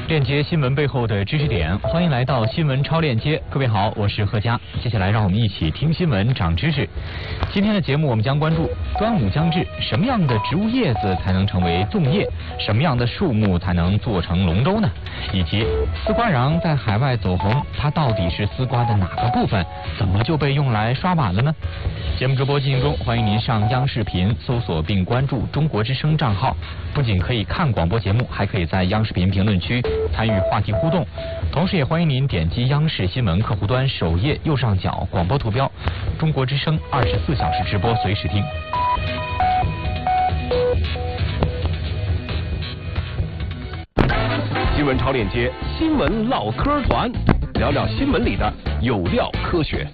链接新闻背后的知识点，欢迎来到新闻超链接。各位好，我是贺佳。接下来让我们一起听新闻长知识。今天的节目我们将关注端午将至，什么样的植物叶子才能成为粽叶？什么样的树木才能做成龙舟呢？以及丝瓜瓤在海外走红，它到底是丝瓜的哪个部分？怎么就被用来刷碗了呢？节目直播进行中，欢迎您上央视频搜索并关注中国之声账号，不仅可以看广播节目，还可以在央视频评论区参与话题互动，同时也欢迎您点击央视新闻客户端首页右上角广播图标，中国之声24小时直播，随时听。 新闻超链接，新闻唠嗑团，聊聊新闻里的有料科学。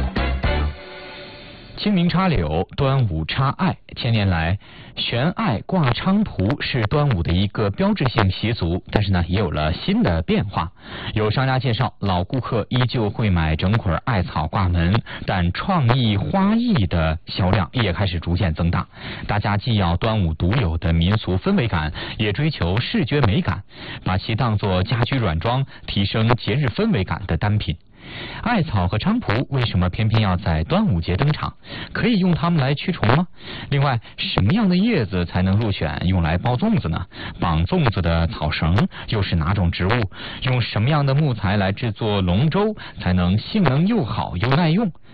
清明插柳，端午插艾。千年来，悬艾挂菖蒲是端午的一个标志性习俗，但是呢，也有了新的变化。有商家介绍，老顾客依旧会买整捆艾草挂门，但创意花艺的销量也开始逐渐增大。大家既要端午独有的民俗氛围感，也追求视觉美感，把其当作家居软装，提升节日氛围感的单品。艾草和菖蒲为什么偏偏要在端午节登场？可以用它们来驱虫吗？另外，什么样的叶子才能入选用来包粽子呢？绑粽子的草绳又是哪种植物？用什么样的木材来制作龙舟才能性能又好又耐用？